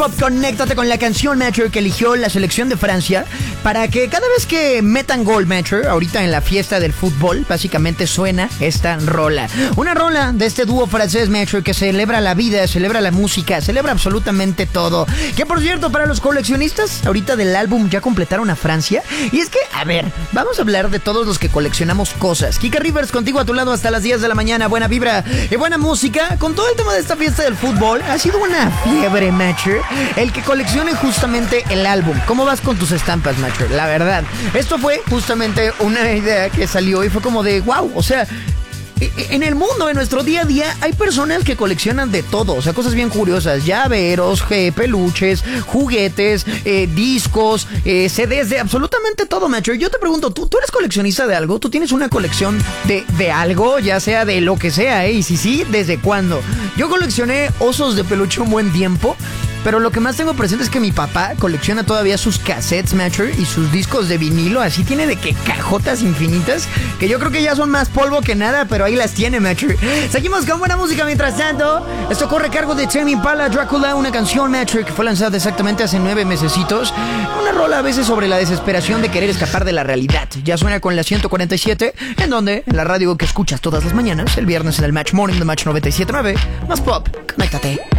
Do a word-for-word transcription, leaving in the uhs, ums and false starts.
Pop, conéctate con la canción, Metro, que eligió la selección de Francia para que cada vez que metan gol, Metro, ahorita en la fiesta del fútbol, básicamente suena esta rola. Una rola de este dúo francés, Metro, que celebra la vida, celebra la música, celebra absolutamente todo. Que por cierto, para los coleccionistas, ahorita del álbum ya completaron a Francia. Y es que, a ver, vamos a hablar de todos los que coleccionamos cosas. Kika Rivers contigo a tu lado hasta las diez de la mañana. Buena vibra y buena música. Con todo el tema de esta fiesta del fútbol, ha sido una fiebre, Metro, el que coleccione justamente el álbum. ¿Cómo vas con tus estampas, Metro? La verdad, esto fue justamente una idea que salió y fue como de wow, o sea, en el mundo, en nuestro día a día, hay personas que coleccionan de todo, o sea, cosas bien curiosas, llaveros, eh, peluches, juguetes, eh, discos, eh, C Ds, de absolutamente todo, Metro. Yo te pregunto, ¿tú, ¿tú eres coleccionista de algo? ¿Tú tienes una colección de, de algo, ya sea de lo que sea, eh? Y si sí, ¿desde cuándo? Yo coleccioné osos de peluche un buen tiempo, pero lo que más tengo presente es que mi papá colecciona todavía sus cassettes, Metro, y sus discos de vinilo. Así tiene de que cajotas infinitas, que yo creo que ya son más polvo que nada, pero ahí las tiene, Metro. Seguimos con buena música mientras tanto. Esto corre a cargo de Tame Impala, Drácula, una canción, Metro, que fue lanzada exactamente hace nueve mesecitos. Una rola a veces sobre la desesperación de querer escapar de la realidad. Ya suena con la ciento cuarenta y siete, en donde, en la radio que escuchas todas las mañanas, el viernes en el Match Morning de Match noventa y siete punto nueve. Más pop, conéctate.